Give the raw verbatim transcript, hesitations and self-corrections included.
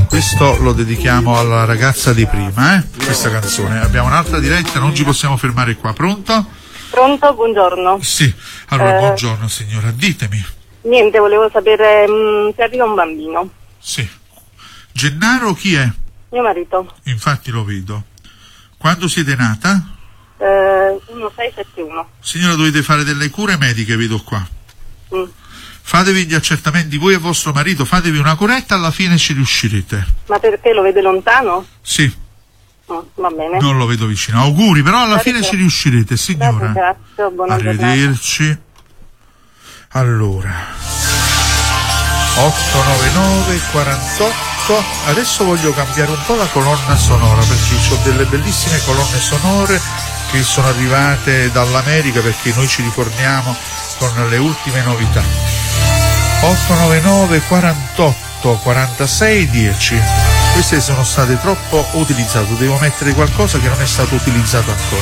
Questo lo dedichiamo alla ragazza di prima, eh? Questa canzone. Abbiamo un'altra diretta, non ci possiamo fermare qua. Pronto? Pronto, buongiorno. Sì, allora Eh, buongiorno signora, ditemi. Niente, volevo sapere mh, se arriva un bambino. Sì. Gennaro chi è? Mio marito. Infatti lo vedo. Quando siete nata? Eh, uno sei sette uno. Signora, dovete fare delle cure mediche, vedo qua. Mm. Fatevi gli accertamenti voi e vostro marito, fatevi una coretta, alla fine ci riuscirete. Ma perché lo vede lontano? Sì, Mm, va bene. non lo vedo vicino. Auguri, però alla Grazie. fine ci riuscirete, signora. Grazie, buona giornata. Arrivederci. Allora, otto nove nove quarantotto. Adesso voglio cambiare un po' la colonna sonora, perché ho delle bellissime colonne sonore che sono arrivate dall'America, perché noi ci riforniamo con le ultime novità. otto nove nove quarantotto quarantasei dieci. Queste sono state troppo utilizzate, devo mettere qualcosa che non è stato utilizzato ancora.